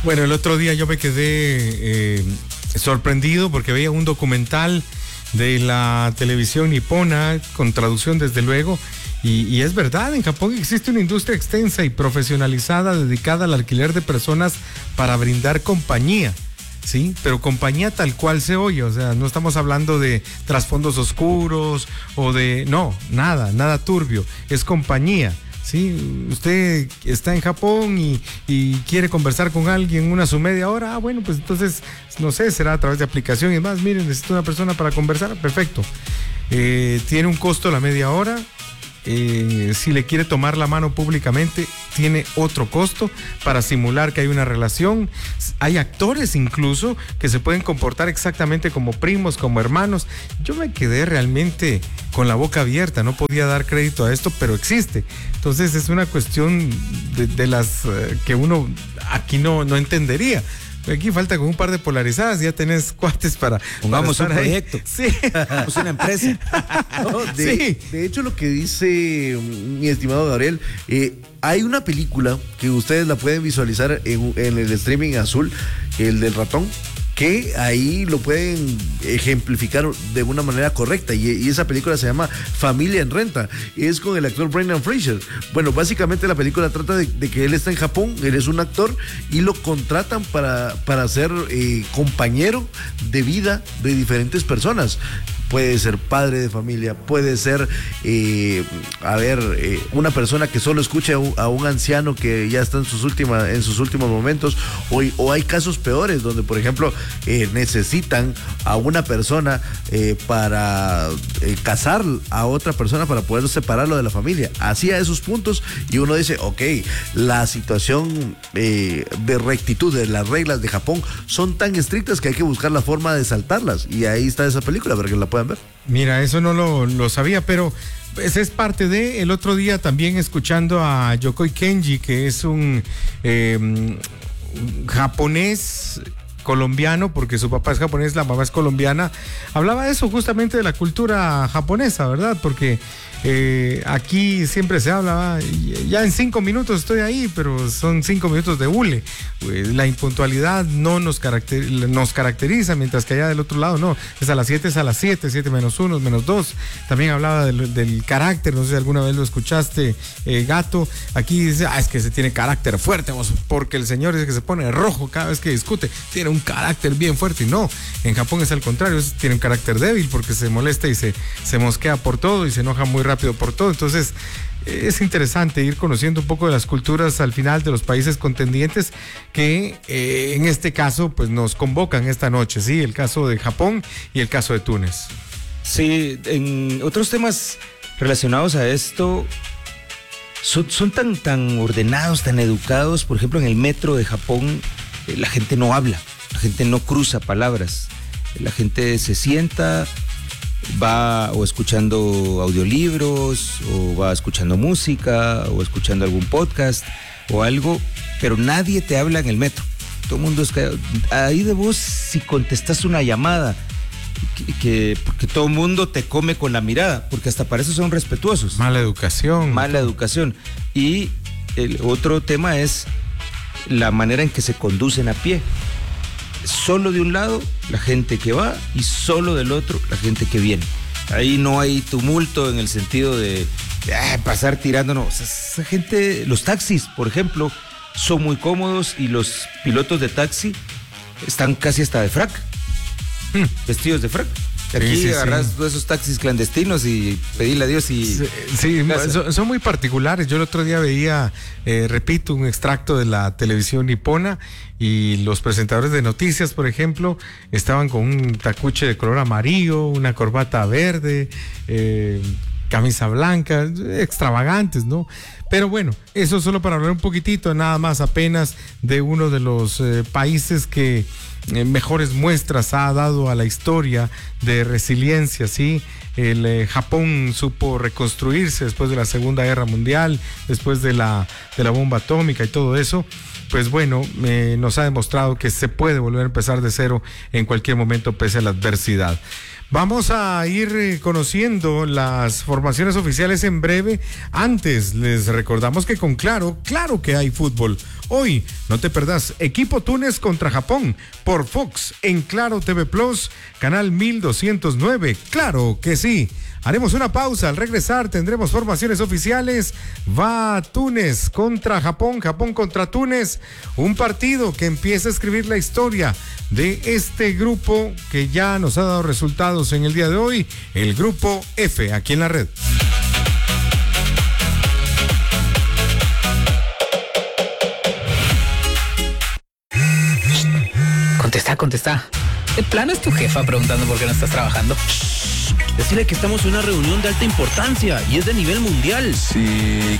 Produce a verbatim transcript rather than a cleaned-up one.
Bueno, el otro día yo me quedé eh, sorprendido porque veía un documental de la televisión nipona, con traducción desde luego, y, y es verdad, en Japón existe una industria extensa y profesionalizada dedicada al alquiler de personas para brindar compañía. Sí, pero compañía tal cual se oye, o sea, no estamos hablando de trasfondos oscuros o de, no, nada, nada turbio, es compañía. Sí, usted está en Japón y, y quiere conversar con alguien una su media hora, ah, bueno, pues entonces, no sé, será a través de aplicación y demás. Miren, necesito una persona para conversar, perfecto. Eh, tiene un costo la media hora. Eh, si le quiere tomar la mano públicamente, tiene otro costo para simular que hay una relación. Hay actores incluso que se pueden comportar exactamente como primos, como hermanos. Yo me quedé realmente con la boca abierta, no podía dar crédito a esto, pero existe. Entonces es una cuestión de, de las uh, que uno aquí no, no entendería. Aquí falta con un par de polarizadas, ya tenés cuates para... Pongamos para un proyecto. Ahí. Sí. Pongamos una empresa. No, de, sí. de hecho, lo que dice mi estimado Gabriel, eh, hay una película que ustedes la pueden visualizar en, en el streaming azul, el del ratón, que ahí lo pueden ejemplificar de una manera correcta, y, y esa película se llama Familia en Renta, es con el actor Brendan Fraser. Bueno, básicamente la película trata de, de que él está en Japón, él es un actor y lo contratan para, para ser eh, compañero de vida de diferentes personas. Puede ser padre de familia, puede ser, eh, a ver, eh, una persona que solo escucha a un, a un anciano que ya está en sus, última, en sus últimos momentos, o, o hay casos peores donde, por ejemplo, eh, necesitan a una persona eh, para eh, casar a otra persona para poder separarlo de la familia. Así a esos puntos, y uno dice, ok, la situación eh, de rectitud de las reglas de Japón son tan estrictas que hay que buscar la forma de saltarlas, y ahí está esa película para que la puedan ver. Mira, eso no lo, lo sabía, pero esa es parte de... El otro día también escuchando a Yokoi Kenji, que es un eh, japonés colombiano, porque su papá es japonés, la mamá es colombiana, hablaba de eso, justamente de la cultura japonesa, ¿verdad? Porque eh, aquí siempre se habla, ya en cinco minutos estoy ahí, pero son cinco minutos de hule. La impuntualidad no nos, caracter, nos caracteriza, mientras que allá del otro lado no, es a las siete, es a las siete, siete menos uno, menos dos. También hablaba del, del carácter, no sé si alguna vez lo escuchaste, eh, Gato. Aquí dice, ah, es que se tiene carácter fuerte, porque el señor dice que se pone rojo cada vez que discute, tiene un carácter bien fuerte, y no, en Japón es al contrario, es, tiene un carácter débil porque se molesta y se, se mosquea por todo y se enoja muy rápido por todo. Entonces es interesante ir conociendo un poco de las culturas al final de los países contendientes que eh, en este caso pues nos convocan esta noche, sí, el caso de Japón y el caso de Túnez. Sí, en otros temas relacionados a esto, son, son tan, tan ordenados, tan educados. Por ejemplo, en el metro de Japón eh, la gente no habla, la gente no cruza palabras, la gente se sienta, va o escuchando audiolibros, o va escuchando música, o escuchando algún podcast o algo, pero nadie te habla en el metro. Todo el mundo es callado. Ahí de vos, si contestas una llamada, que, que porque todo el mundo te come con la mirada, porque hasta para eso son respetuosos. Mala educación. Mala educación. Y el otro tema es la manera en que se conducen a pie. Solo de un lado la gente que va y solo del otro la gente que viene. Ahí no hay tumulto en el sentido de eh, pasar tirando, no. O sea, esa gente, los taxis, por ejemplo, son muy cómodos y los pilotos de taxi están casi hasta de frac, hmm. vestidos de frac. Aquí sí, sí, agarras sí. todos esos taxis clandestinos y pedirle a Dios y... Sí, sí son, son muy particulares. Yo el otro día veía, eh, repito, un extracto de la televisión nipona, y los presentadores de noticias, por ejemplo, estaban con un tacuche de color amarillo, una corbata verde, eh, camisa blanca, extravagantes, ¿no? Pero bueno, eso solo para hablar un poquitito, nada más apenas, de uno de los eh, países que eh, mejores muestras ha dado a la historia de resiliencia, ¿sí? El eh, Japón supo reconstruirse después de la Segunda Guerra Mundial, después de la, de la bomba atómica y todo eso. Pues bueno, eh, nos ha demostrado que se puede volver a empezar de cero en cualquier momento pese a la adversidad. Vamos a ir conociendo las formaciones oficiales en breve. Antes les recordamos que con Claro, claro que hay fútbol. Hoy, no te perdás Equipo Túnez contra Japón por Fox en Claro T V Plus, canal mil doscientos nueve. Claro que sí. Haremos una pausa. Al regresar tendremos formaciones oficiales. Va Túnez contra Japón, Japón contra Túnez. Un partido que empieza a escribir la historia de este grupo que ya nos ha dado resultados en el día de hoy. El grupo F, aquí en la red. Contesta, contesta. ¿De plano es tu jefa preguntando por qué no estás trabajando? Decirle que estamos en una reunión de alta importancia y es de nivel mundial. Sí,